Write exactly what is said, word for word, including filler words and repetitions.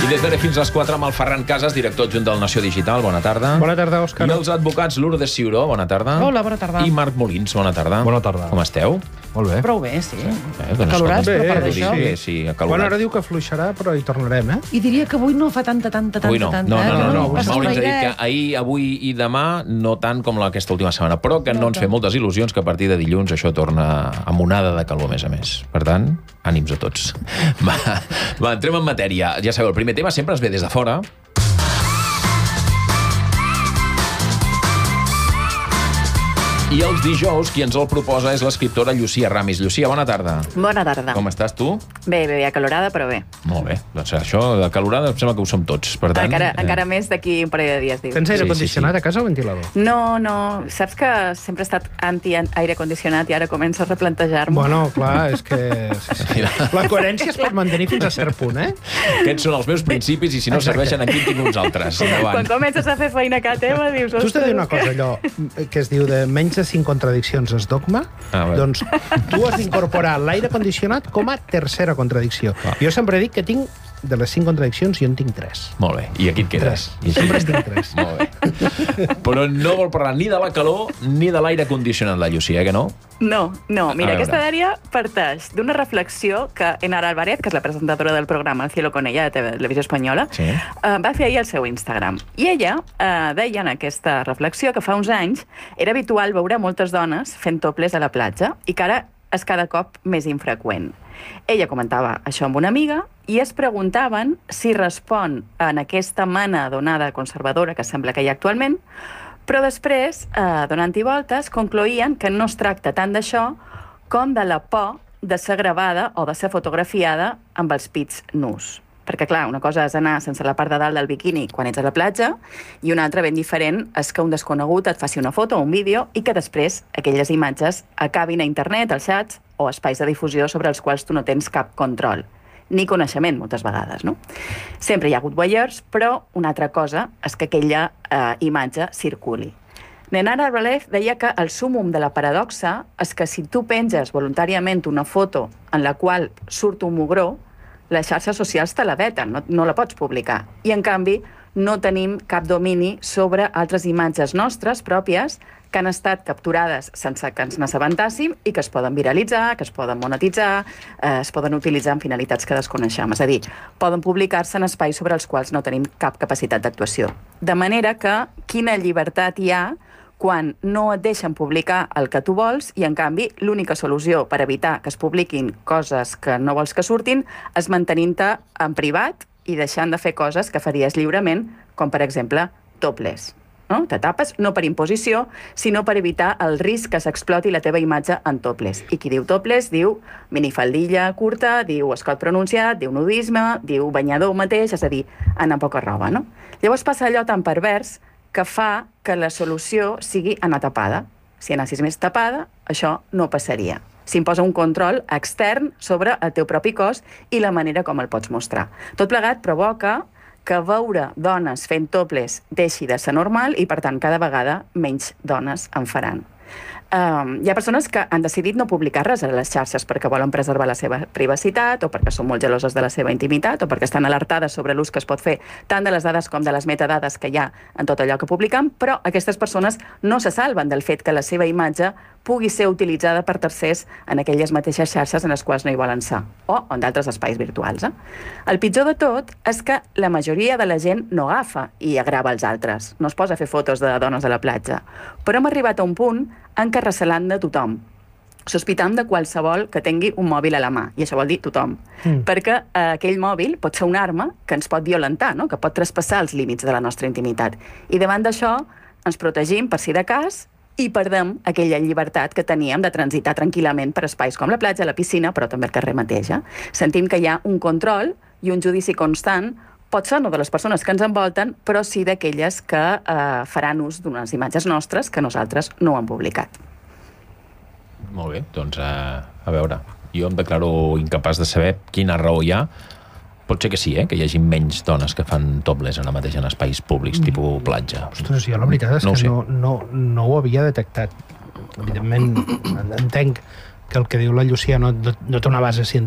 I des d'ara fins a les quatre amb el Ferran Casas, director adjunt del Nació Digital. Bona tarda. Bona tarda, Òscar. I els advocats Lourdes Ciuró, bona tarda. Hola, bona tarda. I Marc Molins, bona tarda. Bona tarda. Com esteu? Molt bé. Prou bé, sí. Eh, doncs, Acalorats, escolta, però per bé, això. Sí, sí, acalorat. Bueno, ara diu que fluixarà, però hi tornarem, eh? I diria que avui no fa tanta, tanta, tanta, Avui no. tanta. No, no, eh? no, no, no, no, no. Passa M'haurien de dir l'airet. que ahir, avui i demà no tant com la, aquesta última setmana, però que no, No ens tant. fem moltes il·lusions que a partir de dilluns això torna amb onada de calor, a més a més. Per tant, ànims a tots. Va, va, entrem en matèria. Ja sabeu, el primer tema sempre es ve des de fora. I els dijous qui ens el proposa és l'escriptora Llucia Ramis. Llucia, bona tarda. Bona tarda. Com estàs tu? Bé, bé, bé, acalorada, però bé. Molt bé. Doncs això, de calorada, em sembla que ho som tots. Per tant, Encara, eh, encara més d'aquí un parell de dies, diu. Tens aire Sí, sí, condicionat sí. a casa o ventilador? No, no, saps que sempre he estat anti-aire condicionat i ara començo a replantejar-m'ho. Bueno, clar, és que... Sí, sí. La coherència es pot mantenir fins a cert punt, eh? Aquests són els meus principis i si no Exacte. serveixen aquí tinc uns altres. Endavant. Quan comences a fer feina a teva, dius... Tu has de dir una "Ostres, cosa, allò que es diu de menys de cinc contradiccions és dogma, Ah, bé. doncs tu has d'incorporar l'aire condicionat com a tercera contradicció. Ah. Jo sempre dic que tinc, de les cinc contradiccions, jo en tinc tres. Molt bé. I aquí et quedes. Tres. I Sempre en tinc tres. Molt bé. Però no vol parlar ni de la calor ni de l'aire condicionat, la Llucia, eh, que no? No, no, mira, A aquesta veure. dèria parteix d'una reflexió que Enara Álvarez, que és la presentadora del programa El cielo con ella, de Televisió Espanyola, Sí. eh, va fer ahir al seu Instagram. I ella eh, deia en aquesta reflexió que fa uns anys era habitual veure moltes dones fent toples a la platja i que ara és cada cop més infreqüent. Ella comentava això amb una amiga i es preguntaven si respon en aquesta mena d'onada conservadora que sembla que hi ha actualment, però després, eh, donant-hi voltes, concloïen que no es tracta tant d'això com de la por de ser gravada o de ser fotografiada amb els pits nus. Perquè, clar, una cosa és anar sense la part de dalt del biquini quan ets a la platja i una altra ben diferent és que un desconegut et faci una foto o un vídeo i que després aquelles imatges acabin a internet, als xats o espais de difusió sobre els quals tu no tens cap control ni coneixement, moltes vegades, no? Sempre hi ha hagut voyeurs, però una altra cosa és que aquella eh, imatge circuli. Nenara Álvarez deia que el súmum de la paradoxa és que si tu penges voluntàriament una foto en la qual surt un mugró, les xarxes socials te la veten, no, no la pots publicar. I, en canvi, no tenim cap domini sobre altres imatges nostres pròpies que han estat capturades sense que ens n'assabentàssim i que es poden viralitzar, que es poden monetitzar, eh, es poden utilitzar en finalitats que desconeixem. És a dir, poden publicar-se en espais sobre els quals no tenim cap capacitat d'actuació. De manera que quina llibertat hi ha quan no et deixen publicar el que tu vols i, en canvi, l'única solució per evitar que es publiquin coses que no vols que surtin és mantenint-te en privat i deixant de fer coses que faries lliurement, com, per exemple, topless. No? Te tapes no per imposició, sinó per evitar el risc que s'exploti la teva imatge en topless. I qui diu topless diu minifaldilla curta, diu escot pronunciat, diu nudisme, diu banyador mateix, és a dir, anar poca roba, no? Llavors passa allò tan pervers que fa que la solució sigui anar tapada. Si anessis més tapada, això no passaria. S'imposa un control extern sobre el teu propi cos i la manera com el pots mostrar. Tot plegat provoca que veure dones fent topless deixi de ser normal i, per tant, cada vegada menys dones en faran. Um, hi ha persones que han decidit no publicar res a les xarxes perquè volen preservar la seva privacitat o perquè són molt geloses de la seva intimitat o perquè estan alertades sobre l'ús que es pot fer tant de les dades com de les metadades que hi ha en tot allò que publiquen, però aquestes persones no se salven del fet que la seva imatge pugui ser utilitzada per tercers en aquelles mateixes xarxes en les quals no hi volen ser, o en d'altres espais virtuals. Eh? El pitjor de tot és que la majoria de la gent no agafa i agrava els altres, no es posa a fer fotos de dones a la platja, però hem arribat a un punt en què recelant de tothom, sospitant de qualsevol que tingui un mòbil a la mà, i això vol dir tothom, mm. perquè eh, aquell mòbil pot ser una arma que ens pot violentar, no? Que pot traspassar els límits de la nostra intimitat. I davant d'això ens protegim per si de cas i perdem aquella llibertat que teníem de transitar tranquil·lament per espais com la platja, la piscina, però també el carrer mateix. Eh? Sentim que hi ha un control i un judici constant, pot ser no de les persones que ens envolten, però sí d'aquelles que eh, faran ús d'unes imatges nostres que nosaltres no han publicat. Molt bé, doncs uh, a veure, jo em declaro incapaç de saber quina raó hi ha. Pot ser que sí, eh? Que hi hagi menys dones que fan topless ara mateix en espais públics, mm. tipus platja. Ostres, jo la veritat és no que no, no, no ho havia detectat. Evidentment, entenc que el que diu la Llucia no, no, no té una base científica,